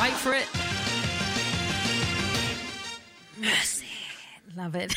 Wait for it. Mercy. Love it.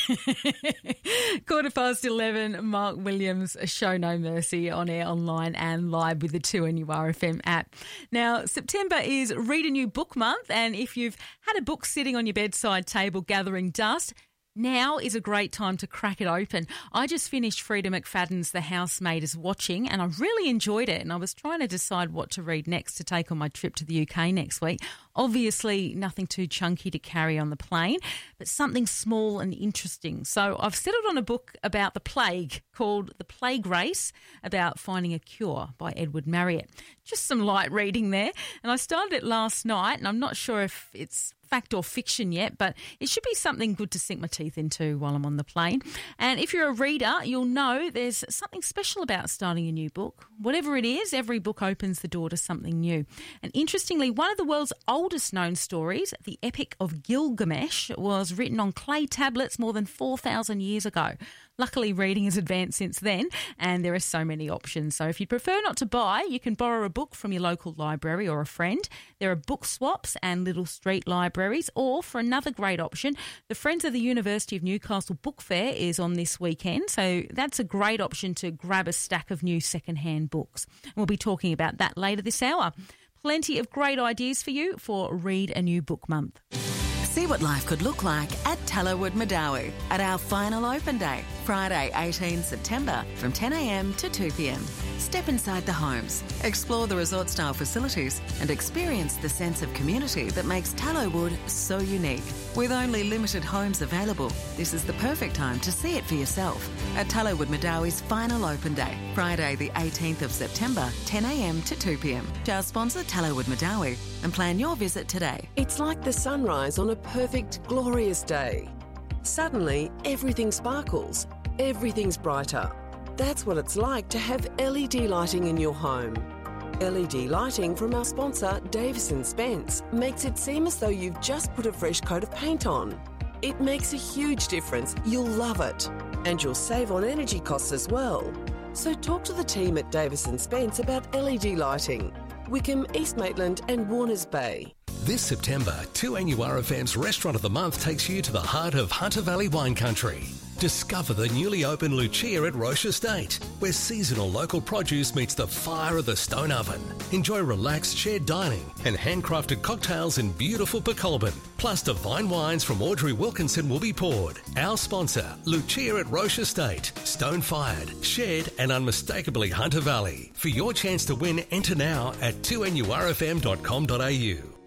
11:15, Mark Williams' Show No Mercy, on air, online and live with the 2NURFM app. Now, September is Read a New Book Month, and if you've had a book sitting on your bedside table gathering dust, now is a great time to crack it open. I just finished Frida McFadden's The Housemaid is Watching, and I really enjoyed it, and I was trying to decide what to read next to take on my trip to the UK next week. Obviously, nothing too chunky to carry on the plane, but something small and interesting. So I've settled on a book about the plague called The Plague Race, about finding a cure, by Edward Marriott. Just some light reading there. And I started it last night, and I'm not sure if it's fact or fiction yet, but it should be something good to sink my teeth into while I'm on the plane. And if you're a reader, you'll know there's something special about starting a new book. Whatever it is, every book opens the door to something new. And interestingly, one of the world's oldest known stories, the Epic of Gilgamesh, was written on clay tablets more than 4,000 years ago. Luckily, reading has advanced since then, and there are so many options. So if you prefer not to buy, you can borrow a book from your local library or a friend. There are book swaps and little street libraries, or for another great option, the Friends of the University of Newcastle Book Fair is on this weekend. So that's a great option to grab a stack of new second-hand books. And we'll be talking about that later this hour. Plenty of great ideas for you for Read a New Book Month. See what life could look like at Tallowood Madawi at our final open day, Friday 18 September from 10 a.m. to 2 p.m. Step inside the homes, explore the resort-style facilities and experience the sense of community that makes Tallowood so unique. With only limited homes available, this is the perfect time to see it for yourself at Tallowood Madawi's final open day, Friday the 18th of September, 10 a.m. to 2 p.m. To our sponsor Tallowood Madawi and plan your visit today. It's like the sunrise on a perfect, glorious day. Suddenly, everything sparkles. Everything's brighter. That's what it's like to have LED lighting in your home. LED lighting from our sponsor, Davison Spence, makes it seem as though you've just put a fresh coat of paint on. It makes a huge difference. You'll love it. And you'll save on energy costs as well. So talk to the team at Davison Spence about LED lighting. Wickham, East Maitland and Warners Bay. This September, 2NURFM's Restaurant of the Month takes you to the heart of Hunter Valley wine country. Discover the newly opened Lucia at Roche Estate, where seasonal local produce meets the fire of the stone oven. Enjoy relaxed shared dining and handcrafted cocktails in beautiful Pacolban. Plus, divine wines from Audrey Wilkinson will be poured. Our sponsor, Lucia at Roche Estate. Stone-fired, shared and unmistakably Hunter Valley. For your chance to win, enter now at 2NURFM.com.au.